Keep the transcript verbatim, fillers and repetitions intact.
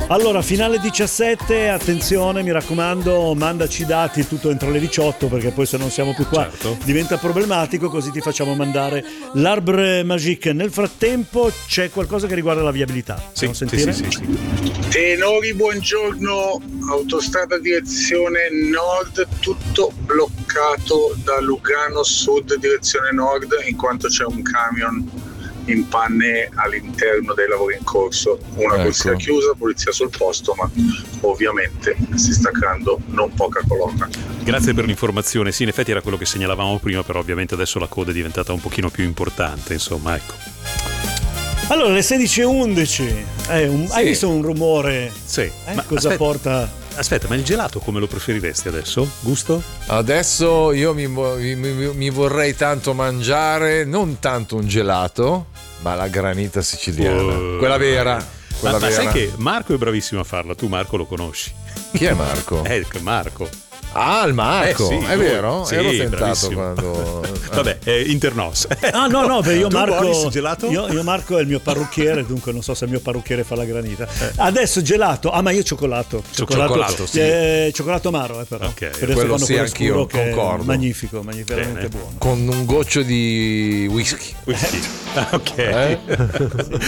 Allora, finale diciassette, attenzione, mi raccomando, mandaci i dati tutto entro le diciotto, perché poi se non siamo più qua certo. diventa problematico, così ti facciamo mandare l'Arbre Magique. Nel frattempo c'è qualcosa che riguarda la viabilità. Sì, Possiamo sì, sentire? sì, sì, sì. Tenori, buongiorno. Autostrada direzione nord, tutto bloccato da Lugano Sud direzione nord, in quanto c'è un camion in panne all'interno dei lavori in corso. Una Ecco. corsia chiusa, polizia sul posto, ma ovviamente si sta creando non poca colonna. Grazie per l'informazione. Sì, in effetti era quello che segnalavamo prima, però ovviamente adesso la coda è diventata un pochino più importante, insomma, ecco. Allora, le sedici e undici, eh, un, Sì. hai visto un rumore? Sì. Eh, Ma cosa aspetta, porta? Aspetta, ma il gelato come lo preferiresti adesso? Gusto? Adesso io mi, vo- mi- mi- mi vorrei tanto mangiare, non tanto un gelato, ma la granita siciliana. Oh, quella vera. Ma, Quella ma vera. sai che Marco è bravissimo a farla, tu Marco lo conosci. Chi è Marco? Eh, Marco. Ah, il Marco, Eh, sì, è lui. vero? Sì, Ero tentato bravissimo. quando... Vabbè, eh, internos. Ah no no, per io Tu, Marco Boris, gelato? Io, io Marco è il mio parrucchiere, dunque non so se il mio parrucchiere fa la granita. Adesso gelato. Ah, ma io cioccolato. Cioccolato, sì. eh, cioccolato amaro, eh, però. Ok. Per adesso Quello fanno sì, quello anch'io, scuro che è concordo. magnifico, magnifico, veramente Bene. buono. Con un goccio di whisky. Whisky. Ah, ok. Eh?